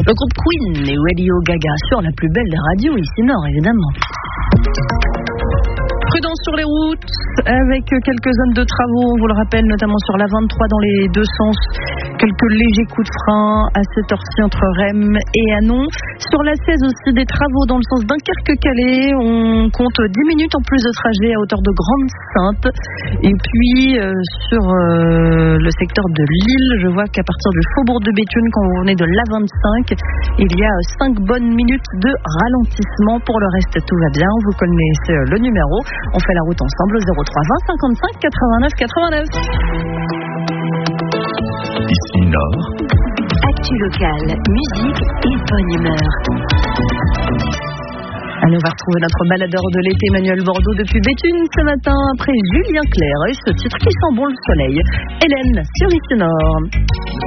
Le groupe Queen et Radio Gaga sur la plus belle des radios ici Nord, évidemment. Prudence sur les routes, avec quelques zones de travaux, on vous le rappelle, notamment sur la 23 dans les deux sens. Quelques légers coups de frein à cette heure-ci entre Rheims et Hanon. Sur la 16 aussi, des travaux dans le sens Dunkerque-Calais. On compte 10 minutes en plus de trajet à hauteur de Grande-Sainte. Et puis, sur le secteur de Lille, je vois qu'à partir du Faubourg de Béthune, quand vous venez de l'A25, il y a 5 bonnes minutes de ralentissement. Pour le reste, tout va bien. Vous connaissez le numéro. On fait la route ensemble au 03 20 55 89 89. Ici Nord. Actu locale, musique et bonne humeur. Allez, on va retrouver notre baladeur de l'été, Emmanuel Bordeaux, depuis Béthune ce matin, après Julien Clerc et ce titre qui sent bon le soleil. Hélène sur Ici Nord.